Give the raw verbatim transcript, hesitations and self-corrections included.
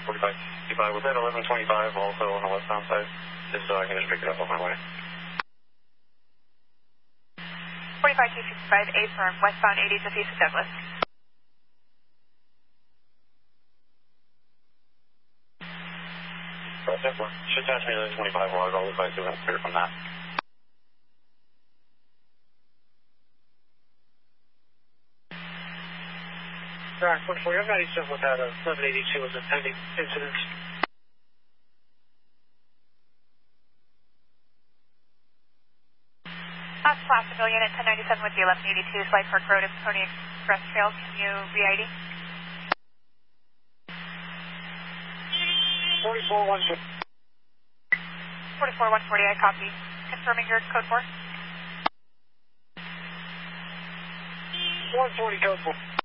forty-five fifty-five. Was that eleven twenty-five also on the westbound side? Just so I can just pick it up on my way. forty-five two sixty-five, A firm, westbound eighty just east of Douglas. Should pass me eleven twenty-five log. I'll advise you when it's clear from that. Right, one forty, I've got you with that. eleven eighty-two was a pending incident. That's Class Civilian at ten ninety-seven with the eleven eighty-two, Slide Park Road at Pony Express Trail. Can you re-I D? forty-four one forty. forty-four one forty, I copy. Confirming your code four. one forty code four.